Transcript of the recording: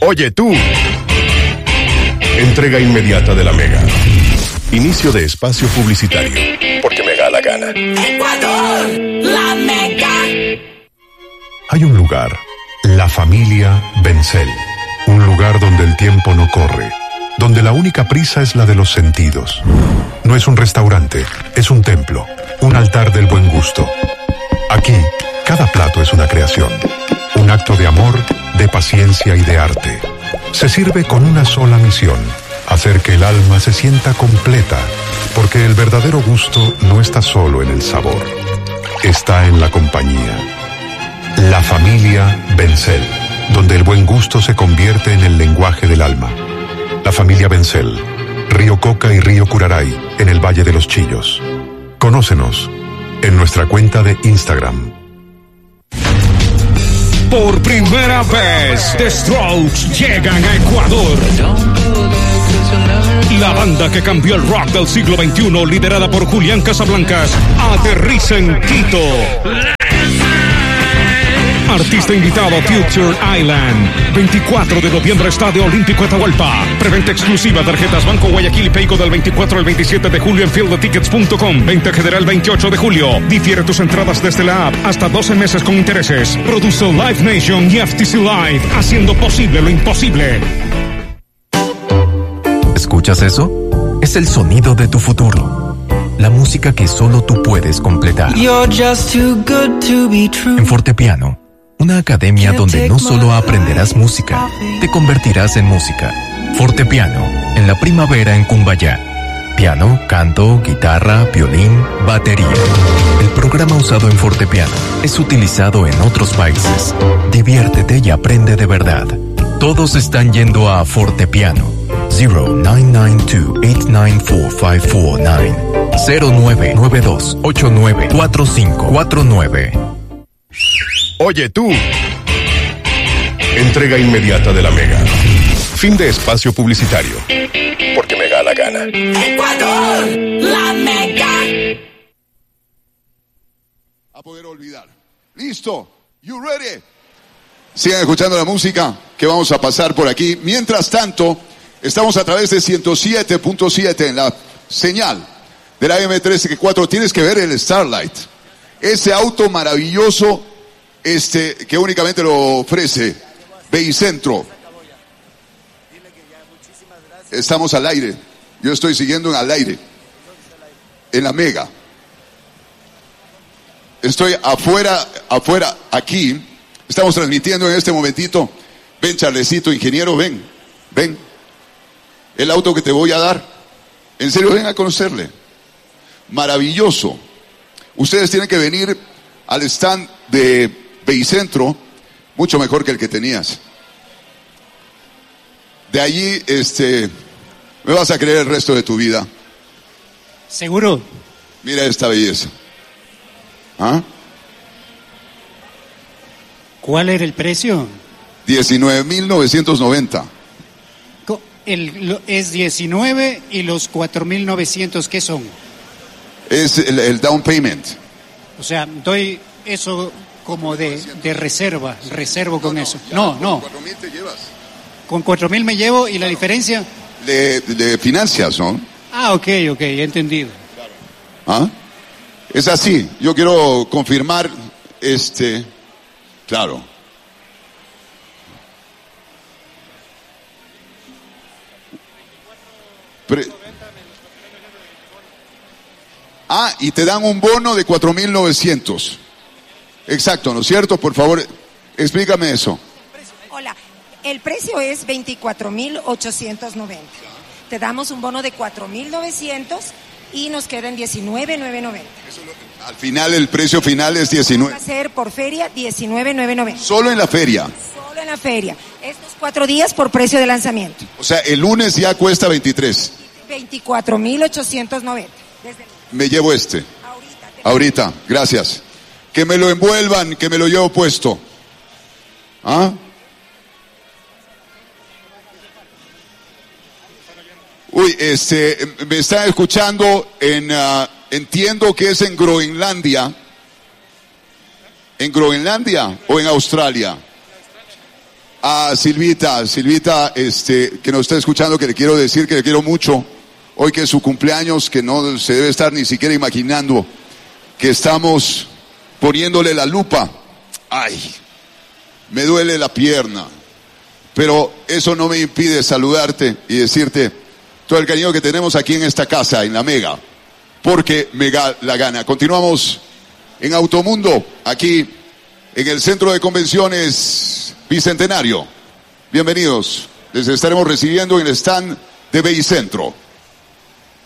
Oye tú. Entrega inmediata de la Mega. Inicio de espacio publicitario. Porque me da la gana. Ecuador, la Mega. Hay un lugar, la familia Bencel. Un lugar donde el tiempo no corre. Donde la única prisa es la de los sentidos. No es un restaurante, es un templo. Un altar del buen gusto. Aquí, cada plato es una creación. Un acto de amor, de paciencia y de arte. Se sirve con una sola misión: hacer que el alma se sienta completa, porque el verdadero gusto no está solo en el sabor, está en la compañía. La familia Bencel, donde el buen gusto se convierte en el lenguaje del alma. La familia Bencel, Río Coca y Río Curaray, en el Valle de los Chillos. Conócenos en nuestra cuenta de Instagram. Por primera vez, The Strokes llegan a Ecuador. La banda que cambió el rock del siglo XXI, liderada por Julián Casablancas, aterriza en Quito. Artista invitado, Future Island. 24 de noviembre, Estadio Olímpico Atahualpa. Preventa exclusiva, tarjetas Banco Guayaquil y Paygo del 24 al 27 de julio en fieldetickets.com. Venta general 28 de julio. Difiere tus entradas desde la app hasta 12 meses con intereses. Produce Live Nation y FTC Live, haciendo posible lo imposible. ¿Escuchas eso? Es el sonido de tu futuro. La música que solo tú puedes completar. You're just too good to be true. En Fortepiano, una academia donde no solo aprenderás música, te convertirás en música. Fortepiano, en la primavera en Cumbayá. Piano, canto, guitarra, violín, batería. El programa usado en Fortepiano es utilizado en otros países. Diviértete y aprende de verdad. Todos están yendo a Fortepiano. 0992-894-549. 0992-894549. Oye tú. Entrega inmediata de la Mega. Fin de espacio publicitario. Porque me da la gana. Ecuador, la Mega. A poder olvidar. Listo. You ready? Sigan escuchando la música que vamos a pasar por aquí. Mientras tanto, estamos a través de 107.7 en la señal de la M134. Tienes que ver el Starlight. Ese auto maravilloso, que únicamente lo ofrece Beicentro. Estamos al aire. Yo estoy siguiendo al aire. En la Mega. Estoy afuera, aquí. Estamos transmitiendo en este momentito. Ven, Charlecito, ingeniero, ven. El auto que te voy a dar. En serio, ven a conocerle. Maravilloso. Ustedes tienen que venir al stand de Beicentro, mucho mejor que el que tenías. De allí, me vas a creer el resto de tu vida. ¿Seguro? Mira esta belleza. ¿Ah? ¿Cuál era el precio? 19,990. Es 19 y los 4,900, ¿qué son? Es el down payment. O sea, doy eso como de reserva, reservo con eso. No. ¿Con 4,000 te llevas? Con 4,000 me llevo, ¿y la diferencia? De financias, ¿no? Ah, ok, he entendido. ¿Ah? Es así, yo quiero confirmar, claro. Y te dan un bono de 4,900. Exacto, ¿no es cierto? Por favor, explícame eso. Hola, el precio es 24,890. Te damos un bono de 4,900 y nos quedan 19,990. Al final, el precio final es 19. Va a ser por feria 19,990. Solo en la feria. Solo en la feria. Estos 4 días por precio de lanzamiento. O sea, el lunes ya cuesta 23. 24,890. Me llevo Ahorita, gracias. Que me lo envuelvan, que me lo llevo puesto. ¿Ah? Uy, me están escuchando entiendo que es en Groenlandia. ¿En Groenlandia o en Australia? A Silvita, que nos está escuchando, que le quiero decir que le quiero mucho. Hoy que es su cumpleaños, que no se debe estar ni siquiera imaginando que estamos poniéndole la lupa. Ay, me duele la pierna. Pero eso no me impide saludarte y decirte todo el cariño que tenemos aquí en esta casa, en la Mega, porque Mega la gana. Continuamos en Automundo, aquí en el Centro de Convenciones Bicentenario. Bienvenidos, les estaremos recibiendo en el stand de Bicentro.